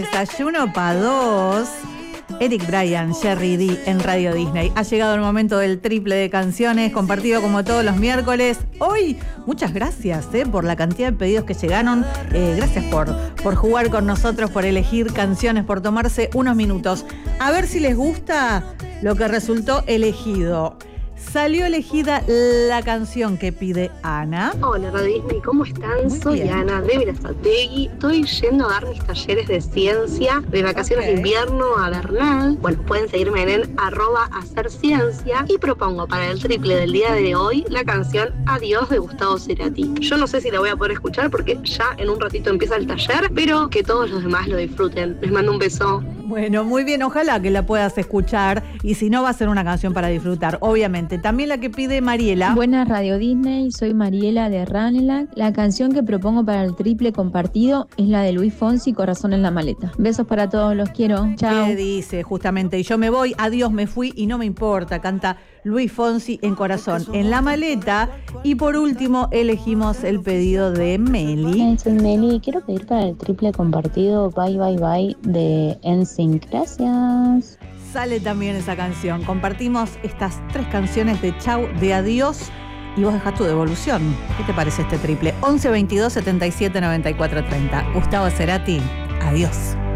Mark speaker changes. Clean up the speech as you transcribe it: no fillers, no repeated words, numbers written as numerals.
Speaker 1: Desayuno para dos. Eric Bryan, Jerry D en Radio Disney. Ha llegado el momento del triple de canciones, compartido como todos los miércoles. Hoy, muchas gracias por la cantidad de pedidos que llegaron. Gracias por jugar con nosotros, por elegir canciones, por tomarse unos minutos. A ver si les gusta lo que resultó elegido. Salió elegida la canción que pide Ana.
Speaker 2: Hola Radio Disney, ¿cómo están? Soy
Speaker 1: bien.
Speaker 2: Ana de Berazategui. Estoy yendo a dar mis talleres de ciencia de vacaciones de invierno a Bernal. Bueno, pueden seguirme en @hacerciencia y propongo para el triple del día de hoy la canción Adiós de Gustavo Cerati. Yo no sé si la voy a poder escuchar porque ya en un ratito empieza el taller, pero que todos los demás lo disfruten. Les mando un beso.
Speaker 1: Bueno, muy bien, ojalá que la puedas escuchar y si no va a ser una canción para disfrutar, obviamente. También la que pide Mariela.
Speaker 3: Buenas Radio Disney, soy Mariela de Ranelac. La canción que propongo para el triple compartido es la de Luis Fonsi, Corazón en la maleta. Besos para todos, los quiero. Chao.
Speaker 1: ¿Qué dice? Justamente, y yo me voy, adiós, me fui y no me importa, canta Luis Fonsi en Corazón en la maleta. Y por último elegimos el pedido de Meli.
Speaker 4: Soy Meli, quiero pedir para el triple compartido Bye Bye Bye de NSYNC. Gracias.
Speaker 1: Sale también esa canción. Compartimos estas 3 canciones de Chau, de Adiós, y vos dejás tu devolución. ¿Qué te parece este triple? 11 22 77 94 30. Gustavo Cerati, adiós.